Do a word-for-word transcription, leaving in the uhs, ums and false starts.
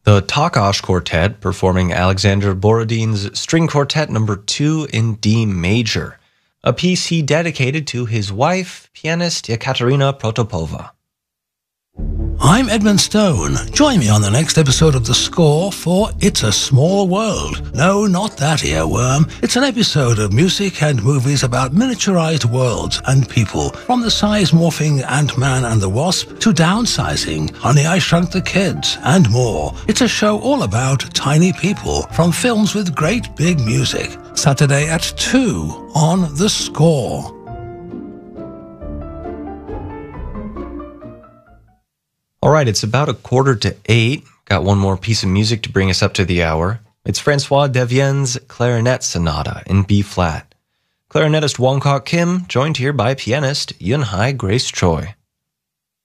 The Takács Quartet performing Alexander Borodin's String Quartet number two in D major, a piece he dedicated to his wife, pianist Ekaterina Protopova. I'm Edmund Stone. Join me on the next episode of The Score for It's a Small World. No, not that earworm. It's an episode of music and movies about miniaturized worlds and people, from the size-morphing Ant-Man and the Wasp to downsizing, Honey, I Shrunk the Kids, and more. It's a show all about tiny people from films with great big music. Saturday at two on The Score. All right, it's about a quarter to eight. Got one more piece of music to bring us up to the hour. It's Francois Devienne's Clarinet Sonata in B-flat. Clarinetist Wong Kok Kim, joined here by pianist Yun Hai Grace Choi.